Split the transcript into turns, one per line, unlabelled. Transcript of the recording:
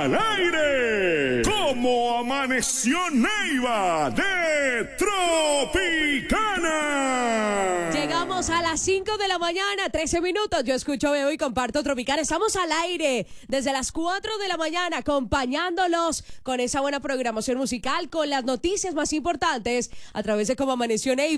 al aire. ¿Cómo amaneció Neiva de Tropicana?
Llegamos a las 5 de la mañana, 13 minutos. Yo escucho, veo y comparto Tropicana. Estamos al aire desde las 4 de la mañana, acompañándolos con esa buena programación musical, con las noticias más importantes a través de Cómo amaneció Neiva.